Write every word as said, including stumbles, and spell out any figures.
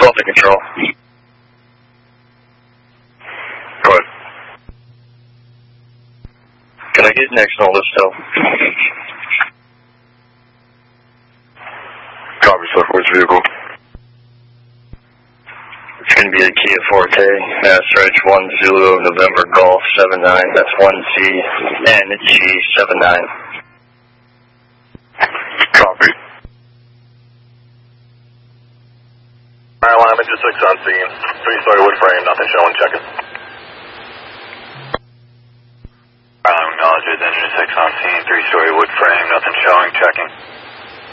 Delta Control. Go ahead. Can I get next on list still? Copy, sir. Which vehicle? It's going to be a Kia Forte, Mass Reg one Zulu November Golf seven nine. That's one C N G seven nine. Copy. Alright, Lima just six on scene. Three-story wood frame, nothing showing, checking. Alright, acknowledge it, engine six on scene, three-story wood frame, nothing showing, checking.